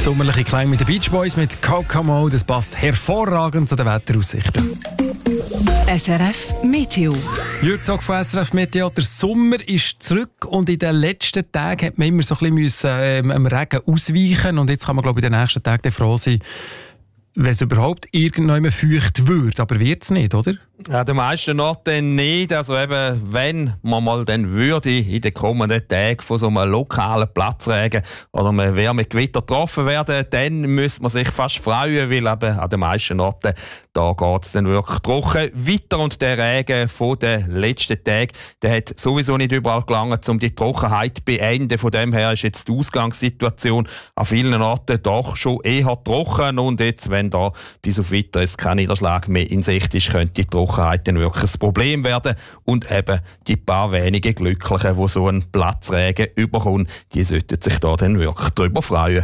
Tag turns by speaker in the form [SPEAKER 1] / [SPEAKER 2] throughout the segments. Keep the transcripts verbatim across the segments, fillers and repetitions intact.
[SPEAKER 1] Sommerliche Klang mit den Beach Boys mit Kokomo, das passt hervorragend zu den Wetteraussichten.
[SPEAKER 2] S R F Meteo.
[SPEAKER 1] Jürg Zog von S R F Meteo. Der Sommer ist zurück und in den letzten Tagen hat man immer so ein bisschen ähm, am Regen ausweichen und jetzt kann man, glaube ich, in den nächsten Tagen froh sein, wenn es überhaupt irgendjemand feucht wird. Aber wird es nicht, oder?
[SPEAKER 3] Ja, den meisten Orten nicht. Also eben, wenn man mal dann würde in den kommenden Tagen von so einem lokalen Platzregen oder einem Wärmegewitter getroffen werden, dann müsste man sich fast freuen, weil eben an den meisten Orten da geht es dann wirklich trocken weiter und der Regen von den letzten Tagen, der hat sowieso nicht überall gelangt, um die Trockenheit zu beenden. Von dem her ist jetzt die Ausgangssituation an vielen Orten doch schon eher trocken und jetzt, wenn da bis auf weiteres kein Niederschlag mehr in Sicht ist, könnte die Trockenheit dann wirklich ein Problem werden und eben die paar wenigen Glücklichen, die so einen Platzregen überkommen, die sollten sich da dann wirklich darüber freuen.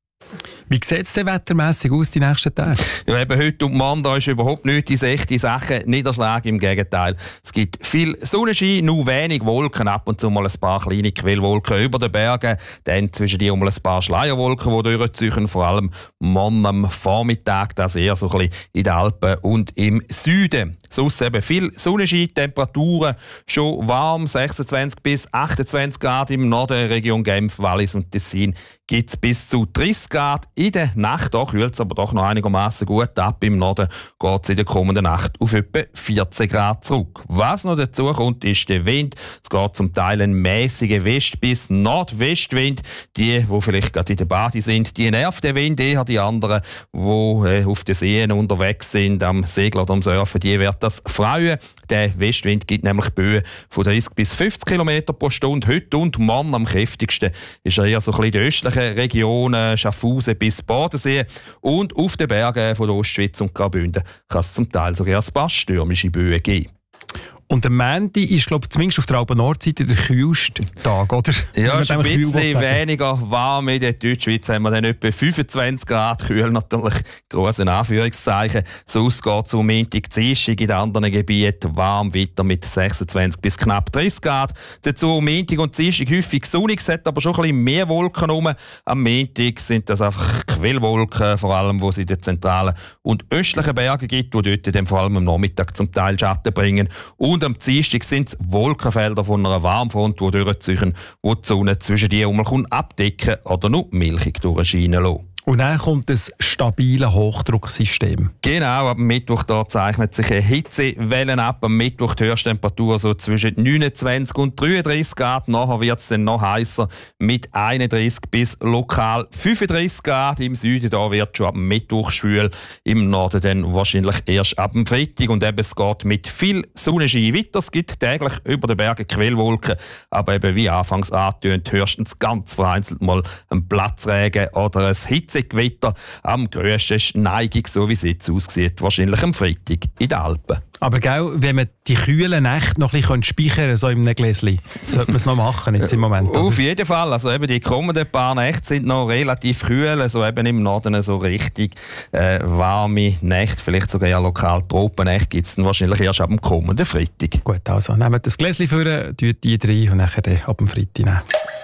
[SPEAKER 1] Wie sieht es denn wettermässig aus die nächsten Tage?
[SPEAKER 3] Ja, eben heute und morgen da ist überhaupt nichts in Sicht, die Sachen Niederschlag, im Gegenteil. Es gibt viel Sonnenschein, nur wenig Wolken, ab und zu mal ein paar kleine Quellwolken über den Bergen, dann zwischen die mal ein paar Schleierwolken, die durchziehen, vor allem morgen am Vormittag, das eher so ein bisschen in den Alpen und im Süden. Sonst eben viel Sonnenschein, Temperaturen schon warm, sechsundzwanzig bis achtundzwanzig Grad im Norden, Region Genf, Wallis und Tessin gibt es bis zu dreißig Grad. In der Nacht kühlt es aber doch noch einigermaßen gut ab. Im Norden geht es in der kommenden Nacht auf etwa vierzehn Grad zurück. Was noch dazu kommt, ist der Wind. Es geht zum Teil ein mäßiger West- bis Nordwestwind. Die, die vielleicht gerade in der Bade sind, die nervt der Wind eher. Die anderen, die äh, auf den Seen unterwegs sind, am Segeln oder am Surfen, die wird das freuen. Der Westwind gibt nämlich Böen von dreißig bis fünfzig Kilometer pro Stunde. Heute und morgen am kräftigsten ist er eher so ein bisschen die östlichen Regionen, Schaffhausen bis Bodensee. Und auf den Bergen von der Ostschweiz und Graubünden kann es zum Teil sogar ein paar stürmische Böen geben.
[SPEAKER 1] Und der Montag ist, glaube ich, zumindest auf der Alpen-Nordseite der kühlste Tag, oder?
[SPEAKER 3] Ja, es ist ein bisschen weniger warm. In der Deutschschweiz haben wir dann etwa fünfundzwanzig Grad. Kühl natürlich, grosse Anführungszeichen. Sonst geht es um Montag, Dienstag in den anderen Gebieten warm weiter mit sechsundzwanzig bis knapp dreißig Grad. Dazu Montag und Dienstag häufig sonnig, es hat aber schon ein bisschen mehr Wolken rum. Am Montag sind das einfach Quellwolken, vor allem, wo es in den zentralen und östlichen Bergen gibt, die dort dann vor allem am Nachmittag zum Teil Schatten bringen. Und am Dienstag sind es Wolkenfelder von einer Warmfront, die durchziehen, die die Sonne zwischen die herum abdecken oder nur milchig durchscheinen lassen.
[SPEAKER 1] Und dann kommt ein stabiles Hochdrucksystem.
[SPEAKER 3] Genau, am Mittwoch da zeichnet sich eine Hitzewelle ab. Am Mittwoch die Höchsttemperatur so zwischen neunundzwanzig und dreiunddreißig Grad. Nachher wird es dann noch heißer mit einunddreißig bis lokal fünfunddreißig Grad. Im Süden da wird schon ab Mittwoch schwül. Im Norden dann wahrscheinlich erst ab dem Freitag. Und eben, es geht mit viel Sonnenschein weiter. Es gibt täglich über den Bergen Quellwolken. Aber eben wie anfangs angetönt, höchstens ganz vereinzelt mal ein Platzregen oder ein Hitze. Gewitter. Am grössten Neigung, so wie es jetzt aussieht, wahrscheinlich am Freitag in den Alpen.
[SPEAKER 1] Aber gell, wenn man die kühlen Nächte noch ein bisschen speichern kann, so in einem Gläschen, sollte man es noch machen jetzt im Moment. Oder?
[SPEAKER 3] Auf jeden Fall. Also eben die kommenden paar Nächte sind noch relativ kühl. Also eben im Norden so richtig äh, warme Nächte, vielleicht sogar ja lokal Tropennächte, gibt es dann wahrscheinlich erst ab dem kommenden Freitag.
[SPEAKER 1] Gut, also nehmt das Gläschen vor, tut die rein und dann ab dem Freitag nehmen.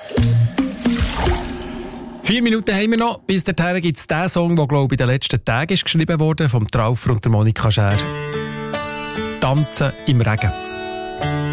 [SPEAKER 1] Vier Minuten haben wir noch. Bis dahin gibt es den Song, der, glaube ich, in den letzten Tagen ist geschrieben wurde, vom Traufer und der Monika Schär. «Tanzen im Regen».